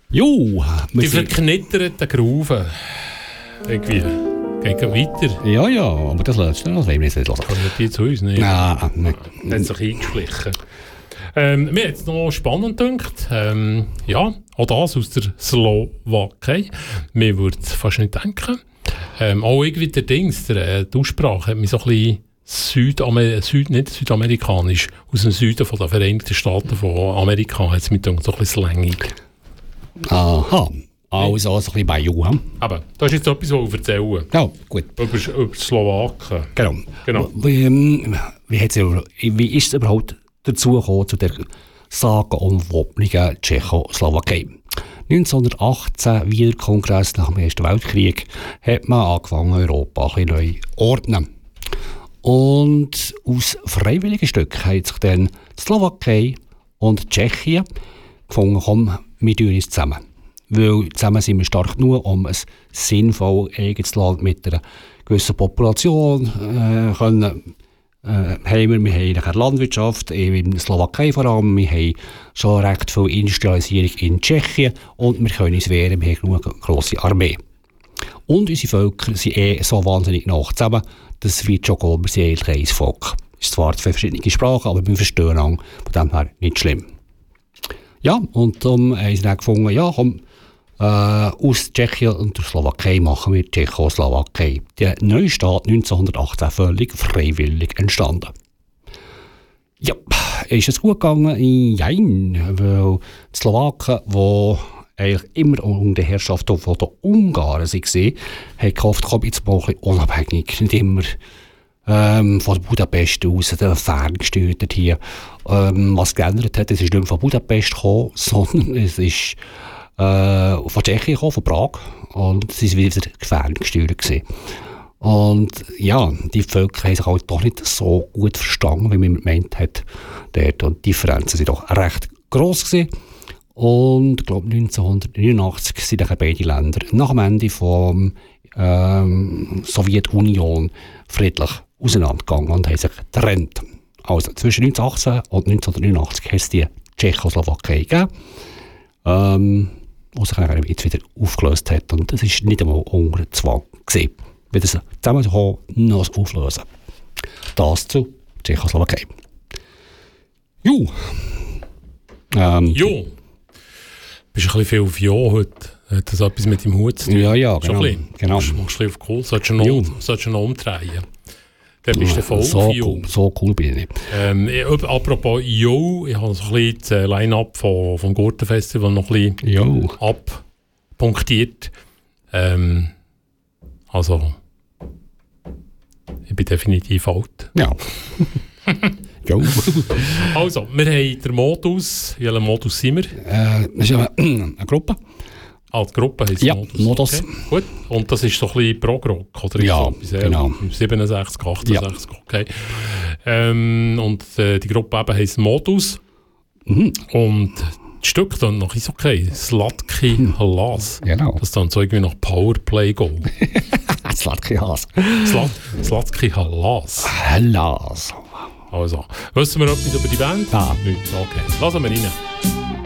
Jo, die verknitterten Grauven. Irgendwie. Geht weiter. Ja, aber das lässt das wollen wir jetzt nicht hören. Kommen die zu uns nicht? Nein, nicht. Hat sich eingeschlichen. Mir hat es noch spannend gedacht. Ja, auch das aus der Slowakei. Mir würde es fast nicht denken. Auch irgendwie der Dings, die Aussprache hat mich so ein bisschen nicht südamerikanisch, aus dem Süden von den Vereinigten Staaten von Amerika, hat es mich gedacht, so ein bisschen slängig. Aha, also so ein bisschen bei Ju. Aber da ist jetzt etwas, was ich erzählen. Ja, gut. Über die Slowaken. Genau. Wie ist es überhaupt dazu gekommen, zu der sagenumwobenen Tschechoslowakei? 1918, Wiener Kongress nach dem Ersten Weltkrieg, hat man angefangen, Europa ein bisschen neu zu ordnen. Und aus freiwilligen Stücken haben sich dann die Slowakei und Tschechien gefunden, komm, wir tun uns zusammen. Weil zusammen sind wir stark genug, um ein sinnvoll eigenes Land mit einer gewissen Population können wir haben eine Landwirtschaft, in der Slowakei vor allem, wir haben schon recht viel Industrialisierung in Tschechien und wir können uns wehren, wir haben eine grosse Armee. Und unsere Völker sind so wahnsinnig nah zusammen, das wird schon gehen, wir sind eigentlich ein Volk. Es sind zwar zwei verschiedene Sprachen, aber wir verstehen einander, von dem her nicht schlimm. Ja, und dann haben sie dann gefunden, ja komm, aus Tschechien und der Slowakei machen wir Tschechoslowakei. Der neue Staat 1918 völlig freiwillig entstanden. Ja, ist es gut gegangen? Nein, weil die Slowaken, die eigentlich immer unter der Herrschaft der Ungarn waren, haben gehofft, komm jetzt mal ein bisschen unabhängig, nicht immer von Budapest aus, der ferngesteuert hier. Was geändert hat, es ist nicht mehr von Budapest gekommen, sondern es ist von Tschechien gekommen, von Prag. Und es war wieder ferngesteuert gewesen. Und ja, die Völker haben sich halt doch nicht so gut verstanden, wie man gemeint hat. Dort. Und die Differenzen waren doch recht gross gewesen. Und ich glaube 1989 sind dann beide Länder nach dem Ende der Sowjetunion friedlich auseinandergegangen und haben sich getrennt. Also zwischen 1918 und 1989 hat es die Tschechoslowakei gegeben, die sich dann jetzt wieder aufgelöst hat. Und das war nicht einmal unter Zwang gewesen. Wieder so zusammenkommen, noch auflösen. Das zu Tschechoslowakei. Jo. Jo. Bist du ein bisschen viel auf Jo heute? Hat das etwas mit dem Hut zu tun? Ja, genau. Genau. Machst du ein bisschen auf cool? Solltest du noch umdrehen? Dann bist du voll auf Jo. So cool bin ich nicht. Apropos Jo, ich habe so ein bisschen das Line-Up vom Gurtenfestival noch ein bisschen abpunktiert. Also, ich bin definitiv alt. Ja. Jo. Also, wir haben den Modus. In welchem Modus sind wir? Das ist eine Gruppe. Die Gruppe heisst ja, Modus. Okay, gut. Und das ist so ein bisschen Prog-Rock, oder? Ja, so genau. 67, 68, ja. Okay. Und die Gruppe eben heisst Modus. Mhm. Und das Stück dann noch ist okay. Sladky Halas. Genau. Das dann so irgendwie nach Powerplay Goal. Sladky Halas. Sladky Halas. Halas. Also, wissen wir etwas über die Band? Ja. Nicht. Okay. Lassen wir rein.